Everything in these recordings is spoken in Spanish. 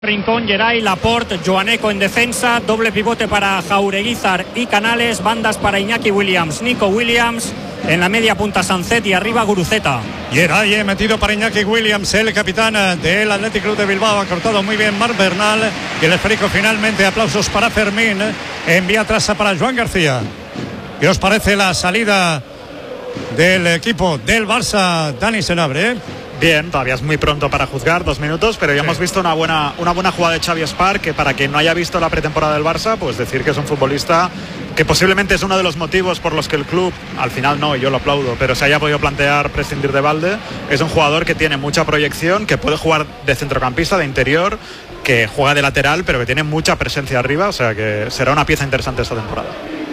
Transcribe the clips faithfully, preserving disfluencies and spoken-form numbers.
Rincón, Geray, Laporte, Joaneco en defensa, doble pivote para Jaureguizar y Canales, bandas para Iñaki Williams, Nico Williams, en la media punta Sancet y arriba Guruceta. Geray metido para Iñaki Williams, el capitán del Athletic Club de Bilbao, ha cortado muy bien Marc Bernal, y el esférico finalmente, aplausos para Fermín, envía atrás para Joan García. ¿Qué os parece la salida del equipo del Barça, Dani Senabre? Bien, todavía es muy pronto para juzgar, dos minutos, pero ya sí. hemos visto una buena, una buena jugada de Xavi Espar, que para quien no haya visto la pretemporada del Barça, pues decir que es un futbolista que posiblemente es uno de los motivos por los que el club, al final no, y yo lo aplaudo, pero se haya podido plantear prescindir de Balde. Es un jugador que tiene mucha proyección, que puede jugar de centrocampista, de interior, que juega de lateral, pero que tiene mucha presencia arriba, o sea que será una pieza interesante esta temporada.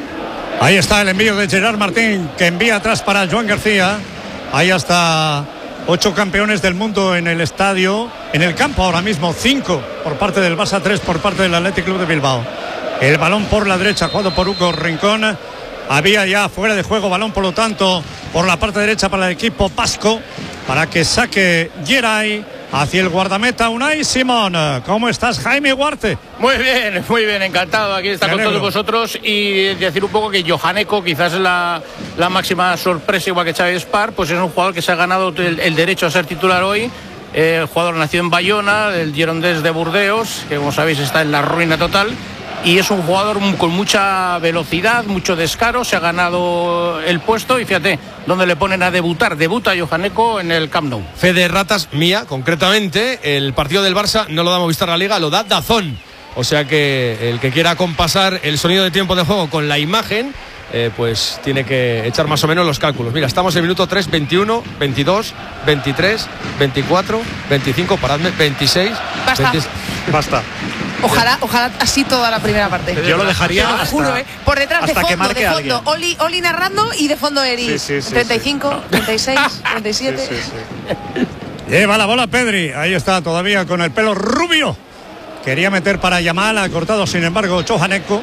Ahí está el envío de Gerard Martín, que envía atrás para Joan García. Ahí está. Ocho campeones del mundo en el estadio, en el campo ahora mismo, cinco por parte del Barça, tres por parte del Athletic Club de Bilbao. El balón por la derecha, jugado por Hugo Rincón. Había ya fuera de juego, balón por lo tanto por la parte derecha para el equipo vasco, para que saque Geray hacia el guardameta Unai Simón. ¿Cómo estás, Jaime Huarte? Muy bien, muy bien, encantado aquí de estar con todos vosotros y decir un poco que Johaneco quizás es la, la máxima sorpresa, igual que Xavi Espar, pues es un jugador que se ha ganado el, el derecho a ser titular hoy. Eh, el jugador nació en Bayona, del Girondins de Burdeos, que como sabéis está en la ruina total. Y es un jugador con mucha velocidad, mucho descaro, se ha ganado el puesto y fíjate, donde le ponen a debutar, debuta Johaneco en el Camp Nou. Fe de ratas mía, concretamente, el partido del Barça no lo da Movistar La Liga, lo da DAZN. O sea que el que quiera compasar el sonido de tiempo de juego con la imagen, eh, pues tiene que echar más o menos los cálculos. Mira, estamos en minuto tres, veintiuno, veintidós, veintitrés, veinticuatro, veinticinco, paradme, veintiséis. Basta. veintiséis. Basta. Ojalá, ojalá así toda la primera parte. Yo lo dejaría Te lo hasta, juro, ¿eh? Por detrás de fondo, de fondo. Oli, Oli narrando y de fondo Eri. Sí, sí, sí, treinta y cinco, sí. treinta y seis, treinta y siete. Sí, sí, sí. Lleva la bola Pedri. Ahí está todavía con el pelo rubio. Quería meter para Yamal, ha cortado sin embargo Johaneco.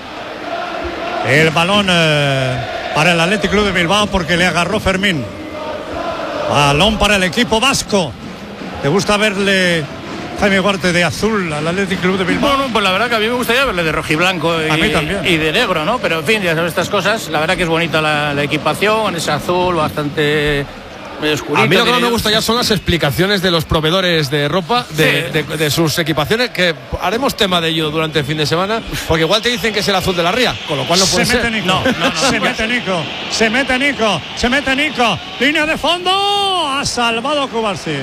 El balón eh, para el Athletic Club de Bilbao porque le agarró Fermín. Balón para el equipo vasco. ¿Te gusta verle, Jaime Huarte, de azul al Athletic Club de Bilbao? Bueno, pues la verdad que a mí me gustaría verle de rojiblanco y, a mí también. y de negro, ¿no? Pero en fin, ya sabes estas cosas. La verdad que es bonita la, la equipación, ese azul bastante oscurito. A mí lo que no tiene... me gusta ya son las explicaciones de los proveedores de ropa, de, sí. de, de sus equipaciones, que haremos tema de ello durante el fin de semana, porque igual te dicen que es el azul de la Ría, con lo cual no puede se ser. Mete Nico. No, no, no, se no, mete Nico, se mete Nico, se mete Nico, línea de fondo, ha salvado Cubarsí.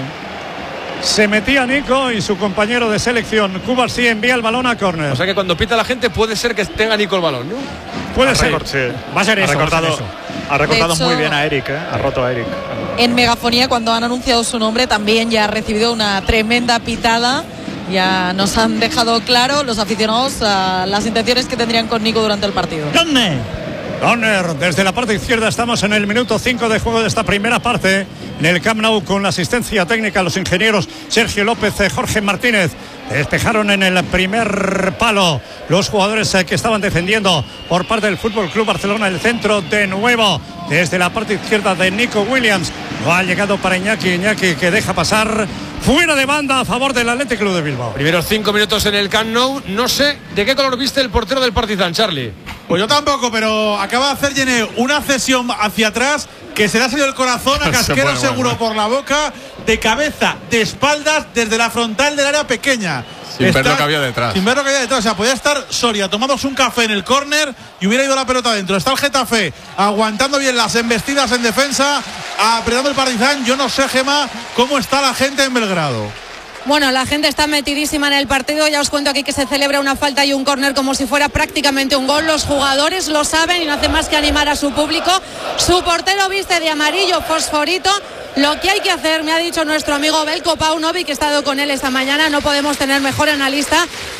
Se metía Nico y su compañero de selección Cubarsí envía el balón a córner. O sea que cuando pita la gente puede ser que tenga Nico el balón, ¿no? Puede ha ser. Record, sí. Va a ser ha eso. Recortado, va a ser eso. Ha recortado hecho, muy bien a Eric, ¿eh? Ha roto a Eric. En megafonía, cuando han anunciado su nombre, también ya ha recibido una tremenda pitada. Ya nos han dejado claro los aficionados uh, las intenciones que tendrían con Nico durante el partido. ¿Dónde? Corner desde la parte izquierda. Estamos en el minuto cinco de juego de esta primera parte en el Camp Nou, con la asistencia técnica los ingenieros Sergio López, Jorge Martínez. Despejaron en el primer palo los jugadores que estaban defendiendo por parte del Fútbol Club Barcelona. El centro de nuevo desde la parte izquierda de Nico Williams. No ha llegado para Iñaki, Iñaki que deja pasar fuera de banda a favor del Athletic Club de Bilbao. Primeros cinco minutos en el Camp Nou. No sé de qué color viste el portero del Partizan, Charlie. Pues yo tampoco, pero acaba de hacer Gene una cesión hacia atrás que se le ha salido el corazón a Casquero, bueno, seguro, bueno. por la boca, de cabeza, de espaldas, desde la frontal del área pequeña. Sin Está, ver lo que había detrás. Sin ver lo que había detrás. O sea, podía estar Soria tomándose un café en el córner y hubiera ido la pelota adentro. Está el Getafe aguantando bien las embestidas en defensa, apretando el Partizan. Yo no sé, Gema, cómo está la gente en Belgrado. Bueno, la gente está metidísima en el partido. Ya os cuento aquí que se celebra una falta y un córner como si fuera prácticamente un gol. Los jugadores lo saben y no hacen más que animar a su público. Su portero viste de amarillo fosforito. Lo que hay que hacer, me ha dicho nuestro amigo Belko Paunovic, que he estado con él esta mañana, no podemos tener mejor analista,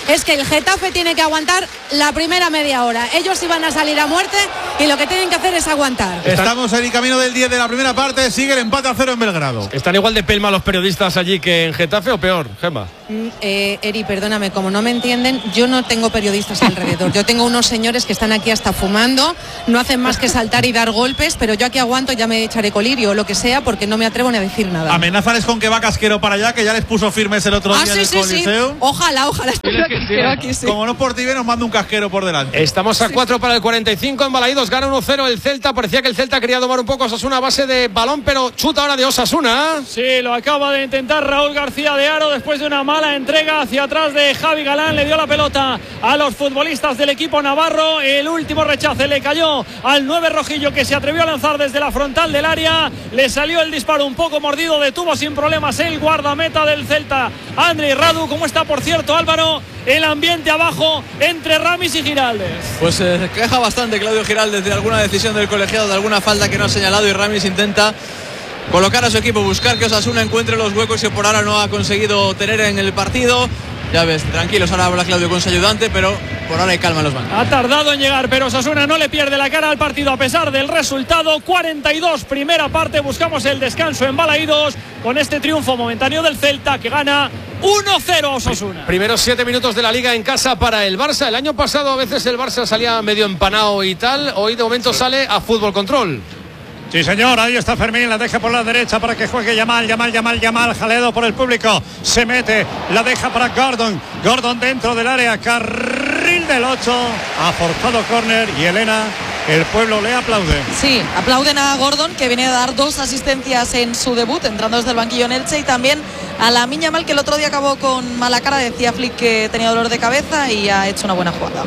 es que el Getafe tiene que aguantar la primera media hora. Ellos iban a salir a muerte y lo que tienen que hacer es aguantar. Estamos en el camino del diez de la primera parte, sigue el empate a cero en Belgrado. ¿Están igual de pelma los periodistas allí que en Getafe o peor, Gemma? Mm, eh, Eri, perdóname, como no me entienden, yo no tengo periodistas alrededor. Yo tengo unos señores que están aquí hasta fumando, no hacen más que saltar y dar golpes, pero yo aquí aguanto, ya me echaré colirio o lo que sea, porque no me atrevo ni a decir nada. Amenázales con que va Casquero para allá, que ya les puso firmes el otro ah, día sí, en el sí, Coliseo. Sí. Ojalá, ojalá. Aquí, sí. Como no por ti, nos manda un casquero por delante. Estamos a cuatro para el cuarenta y cinco en Balaídos, gana uno cero el Celta. Parecía que el Celta quería tomar un poco Osasuna a base de balón, pero chuta ahora de Osasuna. Sí, lo acaba de intentar Raúl García de Haro después de una mala entrega hacia atrás de Javi Galán. Le dio la pelota a los futbolistas del equipo navarro. El último rechace le cayó al nueve rojillo, que se atrevió a lanzar desde la frontal del área. Le salió el disparo un poco mordido, detuvo sin problemas el guardameta del Celta, Andrei Radu. ¿Cómo está, por cierto, Álvaro, el ambiente abajo entre Ramis y Giraldez? Pues se eh, queja bastante Claudio Giraldez de alguna decisión del colegiado, de alguna falta que no ha señalado, y Ramis intenta colocar a su equipo, buscar que Osasuna encuentre los huecos que por ahora no ha conseguido tener en el partido. Ya ves, tranquilos, ahora habla Claudio con su ayudante, pero por ahora hay calma en los bancos. Ha tardado en llegar, pero Osasuna no le pierde la cara al partido a pesar del resultado. cuarenta y dos, primera parte, buscamos el descanso en Balaídos con este triunfo momentáneo del Celta, que gana uno cero a Osasuna. Primeros siete minutos de la Liga en casa para el Barça. El año pasado a veces el Barça salía medio empanado y tal, hoy de momento sale a fútbol control. Sí, señor, ahí está Fermín, la deja por la derecha para que juegue Yamal, Yamal, Yamal, Yamal, jaleado por el público, se mete, la deja para Gordon, Gordon dentro del área, carril del ocho, ha forzado córner y Elena, el pueblo le aplaude. Sí, aplauden a Gordon, que viene a dar dos asistencias en su debut, entrando desde el banquillo en Elche, y también a la Miña Mal, que el otro día acabó con mala cara, decía Flick que tenía dolor de cabeza y ha hecho una buena jugada.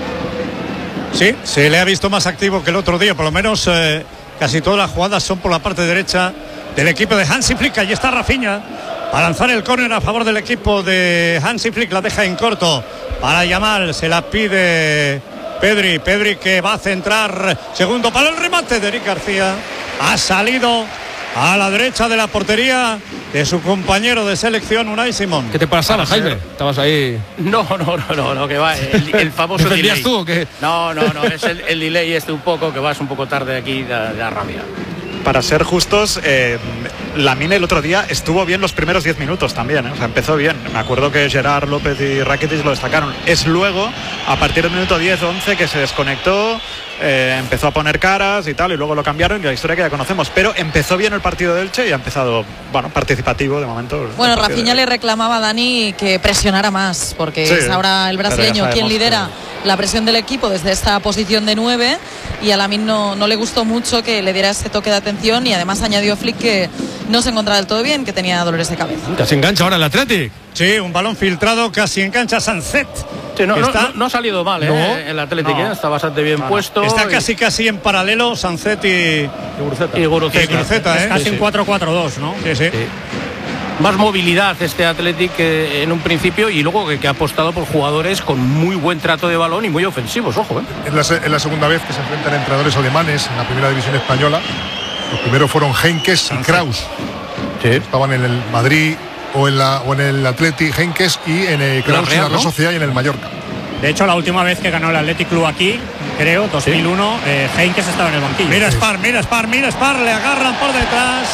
Sí, se le ha visto más activo que el otro día, por lo menos... Eh, Casi todas las jugadas son por la parte derecha del equipo de Hansi Flick. Allí está Rafinha a lanzar el córner a favor del equipo de Hansi Flick. La deja en corto para Yamal. Se la pide Pedri. Pedri, que va a centrar. Segundo palo, el remate de Eric García. Ha salido a la derecha de la portería de su compañero de selección, Unai Simón. ¿Qué te pasaba, Jaime? Estabas ahí. No, no, no, no, no, que va. El, el famoso delay. ¿Tú o qué? No, no, no, es el, el delay este un poco, que vas un poco tarde aquí de, de la rabia. Para ser justos, eh, Lamine el otro día estuvo bien los primeros diez minutos también, ¿eh? O sea, empezó bien. Me acuerdo que Gerard López y Rakitic lo destacaron. Es luego, a partir del minuto diez once, que se desconectó, eh, empezó a poner caras y tal, y luego lo cambiaron, y la historia que ya conocemos. Pero empezó bien el partido de Elche y ha empezado, bueno, participativo de momento. Bueno, Rafinha le reclamaba a Dani que presionara más, porque sí, es ahora el brasileño quien lidera que... la presión del equipo desde esta posición de nueve, y a Lamine no, no le gustó mucho que le diera ese toque de atención, y además añadió Flick que no se encontraba del todo bien, que tenía dolores de cabeza. Casi engancha ahora el Athletic. Sí, un balón filtrado, casi engancha Sancet. Sí, no, está... no, no ha salido mal, ¿eh? No. El Athletic, no. Está bastante bien no. puesto. Está y... casi casi en paralelo Sancet y, y Guruceta. Y Guruceta, y Guruceta, ¿eh? Es casi sí, un cuatro cuatro dos, ¿no? Sí, sí. sí. Más movilidad este Athletic que en un principio, y luego que, que ha apostado por jugadores con muy buen trato de balón y muy ofensivos, ojo, ¿eh? Es la, es la segunda vez que se enfrentan entrenadores alemanes en la primera división española. Los primeros fueron Henkes y Kraus. Sí. Estaban en el Madrid o en, la, o en el Athletic, Henkes, y en el Kraus en la Real Sociedad y en el Mallorca. De hecho, la última vez que ganó el Athletic Club aquí, creo, dos mil uno, sí. eh, Henkes estaba en el banquillo. Mira Spar, mira Spar, mira Spar, le agarran por detrás.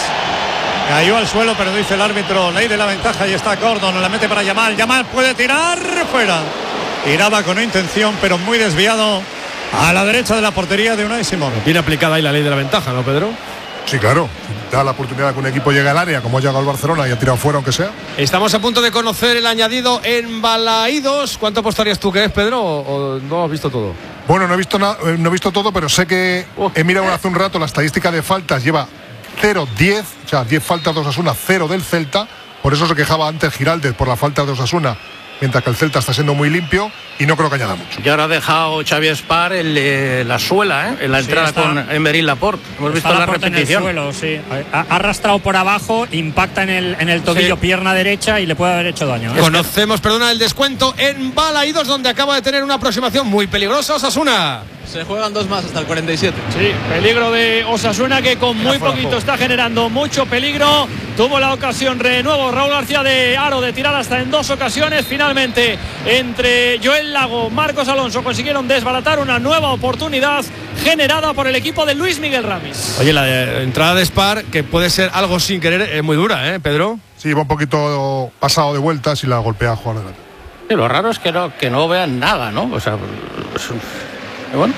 Cayó al suelo, pero dice el árbitro, ley de la ventaja, y está Gordon, la mete para Yamal. Yamal puede tirar, fuera. Tiraba con intención, pero muy desviado a la derecha de la portería de Unai Simón. Bien aplicada ahí la ley de la ventaja, ¿no, Pedro? Sí, claro. Da la oportunidad de que un equipo llegue al área, como ha llegado el Barcelona y ha tirado fuera, aunque sea. Estamos a punto de conocer el añadido en Balaídos. ¿Cuánto apostarías tú que es, Pedro? ¿O, o no has visto todo? Bueno, no he visto, na- no he visto todo, pero sé que oh. he mirado hace un rato la estadística de faltas. Lleva cero diez, o sea, diez faltas de Osasuna, cero del Celta. Por eso se quejaba antes Giraldez por la falta de Osasuna, mientras que el Celta está siendo muy limpio, y no creo que añada mucho. Y ahora ha dejado Xavi Espar el, eh, la suela, ¿eh? En la entrada sí, con Emery Laporte. Hemos visto la repetición. En el suelo, sí. Ha arrastrado por abajo, impacta en el, en el tobillo, sí. Pierna derecha, y le puede haber hecho daño, ¿eh? Conocemos, perdona, el descuento en Balaídos, donde acaba de tener una aproximación muy peligrosa Osasuna. Se juegan dos más hasta el cuarenta y siete. Sí, peligro de Osasuna, que con muy poquito está generando mucho peligro. Tuvo la ocasión de nuevo Raúl García de Aro de tirar hasta en dos ocasiones. Finalmente, entre Joel Lago, Marcos Alonso consiguieron desbaratar una nueva oportunidad generada por el equipo de Luis Miguel Ramis. Oye, la de, entrada de Spar, que puede ser algo sin querer, es muy dura, ¿eh, Pedro? Sí, va un poquito pasado de vueltas y la golpea a jugar delante. Sí, lo raro es que no, que no vean nada, ¿no? O sea, es un... bueno.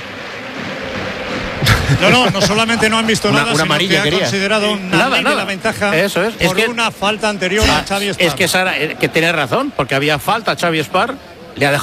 No, no, no solamente no han visto una, nada, una sino amarilla que ha quería. considerado una nada, ley nada. de la ventaja. Eso es. Por es que, una falta anterior a Xavi Spar. Es que, Sara, que tiene razón, porque había falta a Xavi Spar, le ha dejado